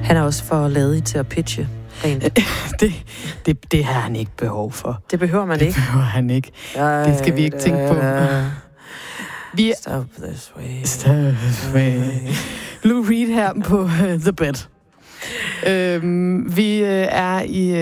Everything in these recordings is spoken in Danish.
Han er også for ladig til at pitche rent. Det har han ikke behov for. Det behøver man ikke. Det behøver han ikke. Det skal vi ikke tænke på. Stop this way. Stop this way. Lou Reed her på The Bed. Vi er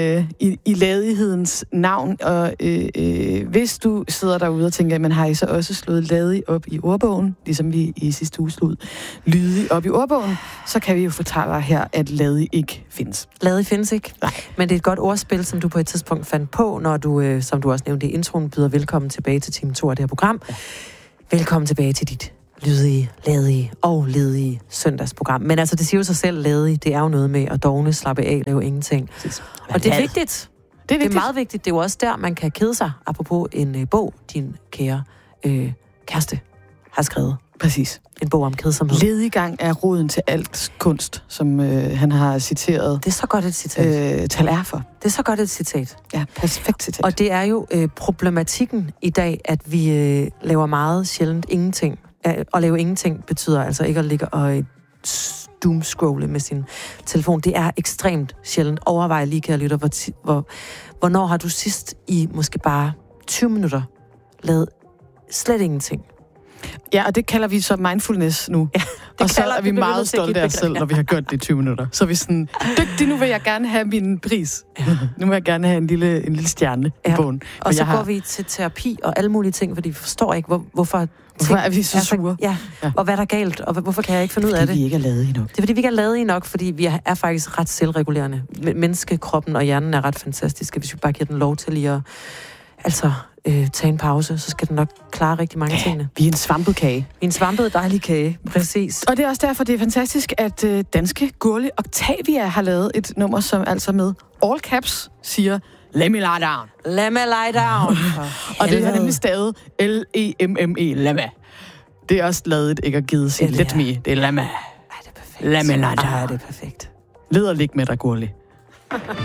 i ladighedens navn, og hvis du sidder derude og tænker, men har I så også slået ladig op i ordbogen, ligesom vi i sidste uge slog lydig op i ordbogen, så kan vi jo fortælle dig her, at ladig ikke findes. Ladig findes ikke? Nej. Men det er et godt ordspil, som du på et tidspunkt fandt på, når du, som du også nævnte i introen, byder velkommen tilbage til time 2 af det her program. Ja. Velkommen tilbage til dit lydige, ladige og ledige søndagsprogram. Men altså, det siger jo sig selv, ladige, det er jo noget med at dogne, slappe af, lave ingenting. Præcis. Og det er vigtigt. Det er meget vigtigt. Det er jo også der, man kan kede sig, apropos en bog, din kære kæreste har skrevet. Præcis. En bog om kedsomhed. Lediggang er roden til alt kunst, som han har citeret. Det er så godt et citat. Talær for. Det er så godt et citat. Ja, perfekt citat. Og det er jo problematikken i dag, at vi laver meget sjældent ingenting. At lave ingenting betyder altså ikke at ligge og doomscrolle med sin telefon. Det er ekstremt sjældent. Overvej lige, kære lytter, hvornår har du sidst i måske bare 20 minutter lavet slet ingenting? Ja, og det kalder vi så mindfulness nu. Ja, og så er vi meget stolte af os selv, når vi har gjort det i 20 minutter. Så er vi sådan, dygtig, nu vil jeg gerne have min pris. Ja. Nu vil jeg gerne have en lille stjerne i bogen. Og så går vi til terapi og alle mulige ting, fordi vi forstår ikke, hvorfor er vi så sure? Ja, og hvad der er galt, og hvorfor kan jeg ikke finde ud af det? Det er fordi, vi ikke er ladige nok. Det er fordi, vi ikke er ladige nok, fordi vi er faktisk ret selvregulerende. Menneskekroppen og hjernen er ret fantastiske, hvis vi bare giver den lov til lige at tage en pause, så skal den nok klare rigtig mange ting. Vi er en svampet kage. En svampet dejlig kage, præcis. Og det er også derfor, det er fantastisk, at danske Gurli Octavia har lavet et nummer, som altså med all caps siger, let me lie down. Let me lie down. Og det er nemlig stavet L-E-M-M-E, lemme. Det er også lavet ikke at give sig let me, det er lemme. Ej, det er perfekt. Let me lie down. Ej, det er perfekt. Led og lig med dig, Gurli.